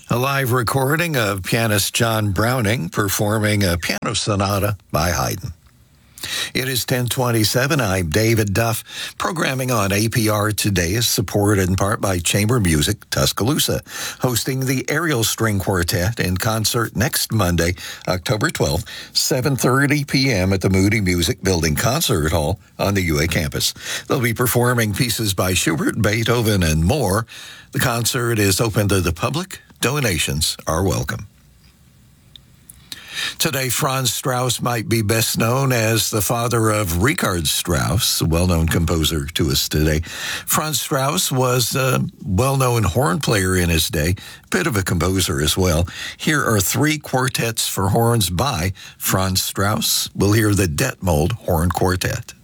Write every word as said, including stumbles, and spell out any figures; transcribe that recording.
A live recording of pianist John Browning performing a piano sonata by Haydn. It is ten twenty-seven. I'm David Duff. Programming on A P R today is supported in part by Chamber Music Tuscaloosa, hosting the Ariel String Quartet in concert next Monday, October twelfth, seven thirty p.m. at the Moody Music Building Concert Hall on the U A campus. They'll be performing pieces by Schubert, Beethoven, and more. The concert is open to the public. Donations are welcome. Today, Franz Strauss might be best known as the father of Richard Strauss, a well-known composer to us today. Franz Strauss was a well-known horn player in his day, a bit of a composer as well. Here are three quartets for horns by Franz Strauss. We'll hear the Detmold Horn Quartet.